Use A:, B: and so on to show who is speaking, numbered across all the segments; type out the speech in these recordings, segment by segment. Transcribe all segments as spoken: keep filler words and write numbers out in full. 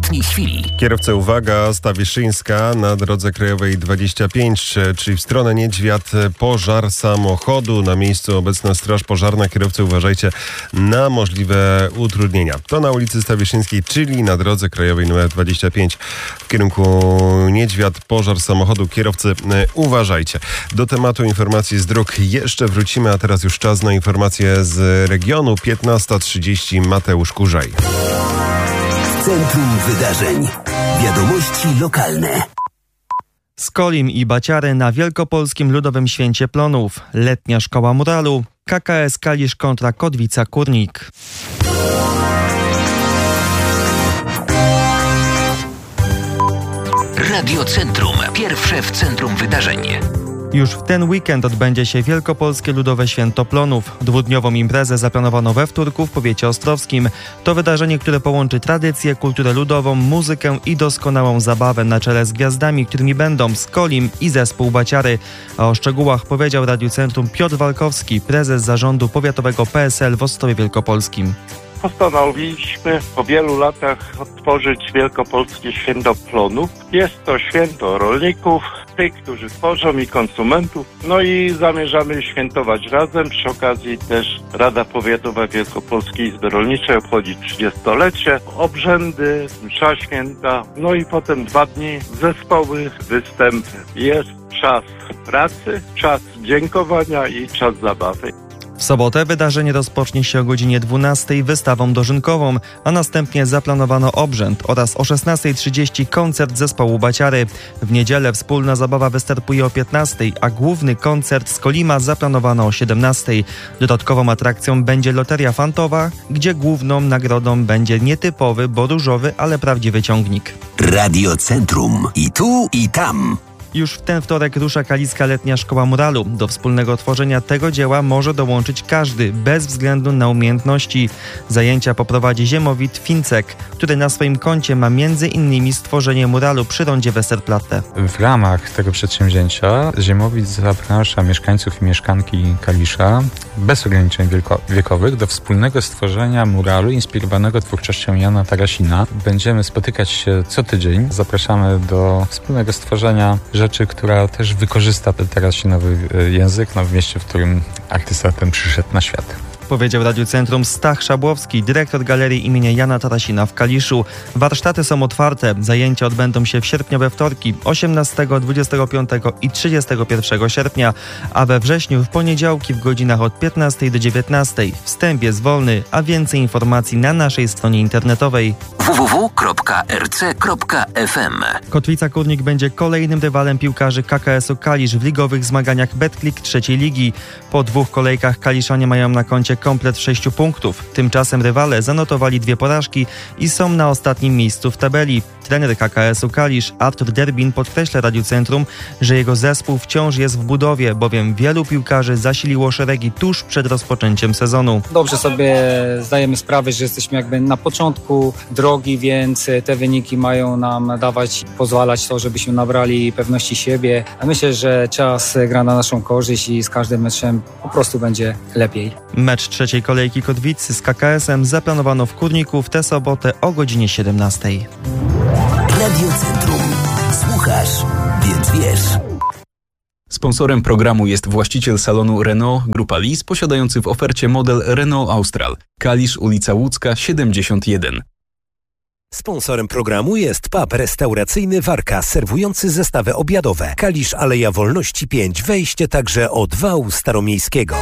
A: ostatniej chwili.
B: Kierowcy, uwaga, Stawiszyńska na drodze krajowej dwadzieścia pięć, czyli w stronę Niedźwiad, pożar samochodu. Na miejscu obecna straż pożarna. Kierowcy, uważajcie na możliwe utrudnienia. To na ulicy Stawiszyńskiej, czyli na drodze krajowej numer dwadzieścia pięć w kierunku Niedźwiad, pożar samochodu. Kierowcy, uważajcie. Do tematu informacji z dróg jeszcze wrócimy, a teraz już czas na informacje z regionu. piętnasta trzydzieści, Mateusz Kurzaj.
A: Centrum Wydarzeń. Wiadomości lokalne.
C: Skolim i Baciary na Wielkopolskim Ludowym Święcie Plonów. Letnia Szkoła Muralu. K K S Kalisz kontra Kotwica Kurnik.
A: Radio Centrum. Pierwsze w centrum wydarzeń.
C: Już w ten weekend odbędzie się Wielkopolskie Ludowe Święto Plonów. Dwudniową imprezę zaplanowano we Wtórku w powiecie ostrowskim. To wydarzenie, które połączy tradycję, kulturę ludową, muzykę i doskonałą zabawę na czele z gwiazdami, którymi będą Skolim i zespół Baciary. A o szczegółach powiedział Radiu Centrum Piotr Walkowski, prezes zarządu powiatowego P S L w Ostrowie Wielkopolskim.
D: Postanowiliśmy po wielu latach otworzyć Wielkopolskie Święto Plonów. Jest to święto rolników, tych, którzy tworzą, i konsumentów. No i zamierzamy świętować razem. Przy okazji też Rada Powiatowa Wielkopolskiej Izby Rolniczej obchodzi trzydziestolecie. Obrzędy, msza święta, no i potem dwa dni zespoły, występy. Jest czas pracy, czas dziękowania i czas zabawy.
C: W sobotę wydarzenie rozpocznie się o godzinie dwunastej wystawą dożynkową, a następnie zaplanowano obrzęd oraz o szesnasta trzydzieści koncert zespołu Baciary. W niedzielę wspólna zabawa wystartuje o piętnastej, a główny koncert z Kolima zaplanowano o siedemnastej. Dodatkową atrakcją będzie loteria fantowa, gdzie główną nagrodą będzie nietypowy, bo różowy, ale prawdziwy ciągnik.
A: Radio Centrum. I tu, i tam.
C: Już w ten wtorek rusza Kaliska Letnia Szkoła Muralu. Do wspólnego tworzenia tego dzieła może dołączyć każdy, bez względu na umiejętności. Zajęcia poprowadzi Ziemowit Fincek, który na swoim koncie ma między innymi stworzenie muralu przy rondzie Westerplatte.
E: W ramach tego przedsięwzięcia Ziemowit zaprasza mieszkańców i mieszkanki Kalisza bez ograniczeń wielko- wiekowych do wspólnego stworzenia muralu inspirowanego twórczością Jana Tarasina. Będziemy spotykać się co tydzień. Zapraszamy do wspólnego stworzenia rzeczy, która też wykorzysta ten tarasinowy język, no w mieście, w którym artysta ten przyszedł na świat.
C: Powiedział Radiu Centrum Stach Szabłowski, dyrektor Galerii imienia Jana Tarasina w Kaliszu. Warsztaty są otwarte. Zajęcia odbędą się w sierpniowe wtorki osiemnastego, dwudziestego piątego i trzydziestego pierwszego sierpnia, a we wrześniu w poniedziałki w godzinach od piętnastej do dziewiętnastej. Wstęp jest wolny, a więcej informacji na naszej stronie internetowej
A: w w w kropka r c kropka f m.
C: Kotwica Kurnik będzie kolejnym rywalem piłkarzy K K S u Kalisz w ligowych zmaganiach Betclic trzeciej ligi. Po dwóch kolejkach Kaliszanie mają na koncie komplet sześciu punktów. Tymczasem rywale zanotowali dwie porażki i są na ostatnim miejscu w tabeli. Trener K K S u Kalisz Artur Derbin podkreśla Radiu Centrum, że jego zespół wciąż jest w budowie, bowiem wielu piłkarzy zasiliło szeregi tuż przed rozpoczęciem sezonu.
F: Dobrze sobie zdajemy sprawę, że jesteśmy jakby na początku drogi, więc te wyniki mają nam dawać, pozwalać to, żebyśmy nabrali pewności siebie. A myślę, że czas gra na naszą korzyść i z każdym meczem po prostu będzie lepiej.
C: Mecz trzeciej kolejki Kotwicy z K K S em zaplanowano w Kurniku w tę sobotę o godzinie siedemnastej.
A: Radio Centrum. Słuchasz, więc wiesz.
G: Sponsorem programu jest właściciel salonu Renault Grupa Lis, posiadający w ofercie model Renault Austral. Kalisz, ulica Łódzka, siedemdziesiąt jeden.
H: Sponsorem programu jest pub restauracyjny Warka, serwujący zestawy obiadowe. Kalisz, Aleja Wolności pięć, wejście także od wału staromiejskiego.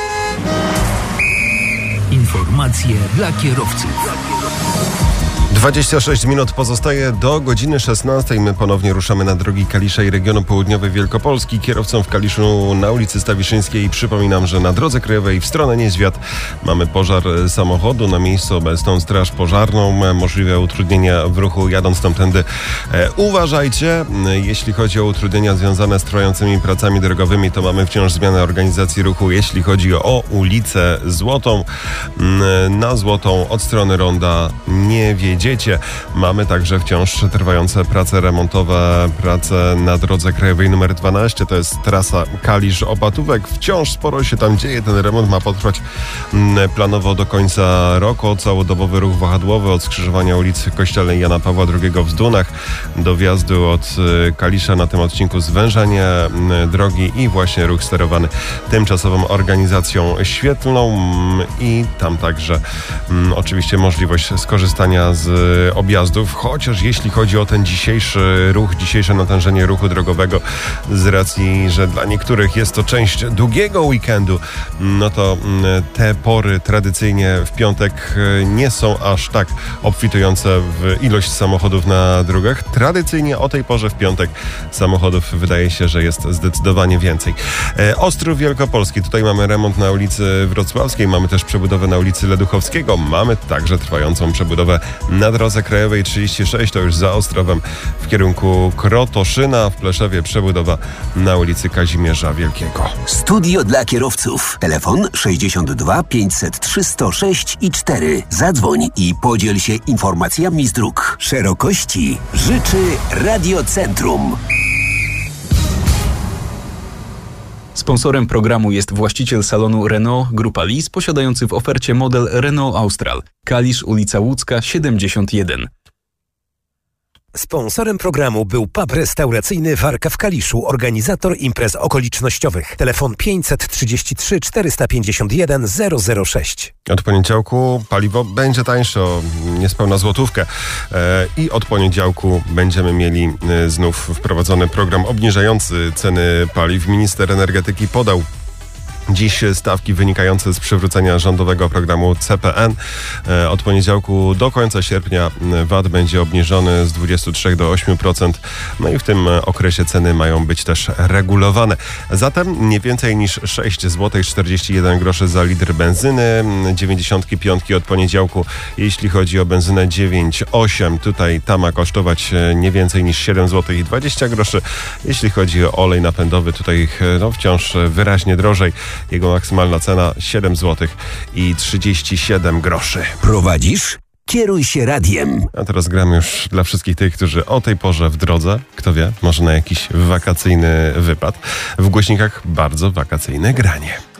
A: Informacje dla kierowców.
B: dwadzieścia sześć minut pozostaje do godziny szesnastej. My ponownie ruszamy na drogi Kalisza i regionu południowej Wielkopolski. Kierowcom w Kaliszu na ulicy Stawiszyńskiej przypominam, że na drodze krajowej w stronę Niedźwiad mamy pożar samochodu. Na miejscu obecną straż pożarną. Możliwe utrudnienia w ruchu jadąc tamtędy. E, uważajcie. Jeśli chodzi o utrudnienia związane z trwającymi pracami drogowymi, to mamy wciąż zmianę organizacji ruchu. Jeśli chodzi o ulicę Złotą, na Złotą od strony ronda nie wiedzie. świecie. Mamy także wciąż trwające prace remontowe, prace na drodze krajowej numer dwanaście, to jest trasa Kalisz-Opatówek. Wciąż sporo się tam dzieje, ten remont ma potrwać planowo do końca roku. Całodobowy ruch wahadłowy od skrzyżowania ulicy Kościelnej Jana Pawła drugiego w Zdunach do wjazdu od Kalisza na tym odcinku zwężenie drogi i właśnie ruch sterowany tymczasową organizacją świetlną i tam także m, oczywiście możliwość skorzystania z objazdów, chociaż jeśli chodzi o ten dzisiejszy ruch, dzisiejsze natężenie ruchu drogowego, z racji, że dla niektórych jest to część długiego weekendu, no to m, te pory tradycyjnie w piątek nie są aż tak obfitujące w ilość samochodów na drogach. Tradycyjnie o tej porze w piątek samochodów wydaje się, że jest zdecydowanie więcej. E, Ostrów Wielkopolski, tutaj mamy remont na ulicy Wrocławskiej, mamy też przebudowę na ulicy Leduchowskiego, mamy także trwającą przebudowę na drodze krajowej trzydzieści sześć, to już za Ostrowem w kierunku Krotoszyna, w Pleszewie przebudowa na ulicy Kazimierza Wielkiego.
A: Studio dla kierowców. Telefon sześćdziesiąt dwa pięćset trzy sto sześć i cztery. Zadzwoń i podziel się informacjami z dróg. Szerokości życzy Radiocentrum.
G: Sponsorem programu jest właściciel salonu Renault Grupa Lis, posiadający w ofercie model Renault Austral. Kalisz, ulica Łódzka, siedemdziesiąt jeden.
H: Sponsorem programu był pub restauracyjny Warka w Kaliszu, organizator imprez okolicznościowych. Telefon pięćset trzydzieści trzy czterysta pięćdziesiąt jeden zero zero sześć.
B: Od poniedziałku paliwo będzie tańsze o niespełna złotówkę e, i od poniedziałku będziemy mieli e, znów wprowadzony program obniżający ceny paliw. Minister energetyki podał dziś stawki wynikające z przywrócenia rządowego programu C P N. Od poniedziałku do końca sierpnia V A T będzie obniżony z dwudziestu trzech do ośmiu procent. No i w tym okresie ceny mają być też regulowane. Zatem nie więcej niż sześć złotych czterdzieści jeden groszy za litr benzyny. dziewięćdziesiątki piątki od poniedziałku, jeśli chodzi o benzynę dziewięć osiem. Tutaj ta ma kosztować nie więcej niż siedem złotych dwadzieścia groszy. Jeśli chodzi o olej napędowy, tutaj no, wciąż wyraźnie drożej. Jego maksymalna cena siedem złotych i trzydzieści siedem groszy.
A: Prowadzisz? Kieruj się radiem.
B: A teraz gramy już dla wszystkich tych, którzy o tej porze w drodze, kto wie, może na jakiś wakacyjny wypad. W głośnikach bardzo wakacyjne granie.